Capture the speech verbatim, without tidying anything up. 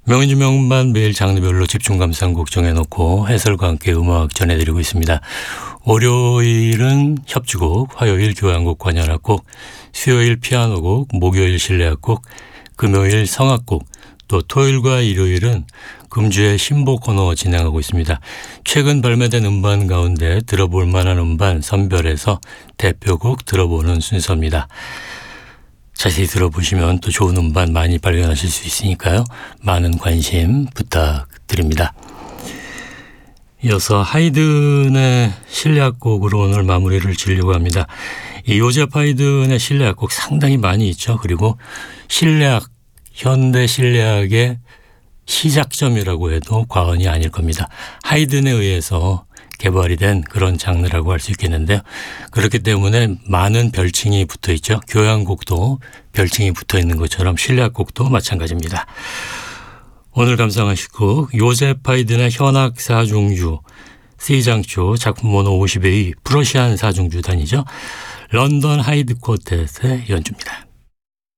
명인주 명반 매일 장르별로 집중 감상곡 정해놓고 해설과 함께 음악 전해드리고 있습니다. 월요일은 협주곡, 화요일 교향곡 관현악곡, 수요일 피아노곡, 목요일 실내악곡, 금요일 성악곡, 또 토요일과 일요일은 금주의 신보 코너 진행하고 있습니다. 최근 발매된 음반 가운데 들어볼 만한 음반 선별해서 대표곡 들어보는 순서입니다. 자세히 들어보시면 또 좋은 음반 많이 발견하실 수 있으니까요. 많은 관심 부탁드립니다. 이어서 하이든의 실내악곡으로 오늘 마무리를 지으려고 합니다. 이 요제프 하이든의 실내악곡 상당히 많이 있죠. 그리고 실내악, 현대 실내악의 시작점이라고 해도 과언이 아닐 겁니다. 하이든에 의해서 개발이 된 그런 장르라고 할 수 있겠는데요. 그렇기 때문에 많은 별칭이 붙어 있죠. 교향곡도 별칭이 붙어 있는 것처럼 실내악곡도 마찬가지입니다. 오늘 감상하실 곡 요제프 하이든의 현악 사중주 C장조 작품 번호 오십이 프러시안 사중주단이죠. 런던 하이드 쿼텟의 연주입니다.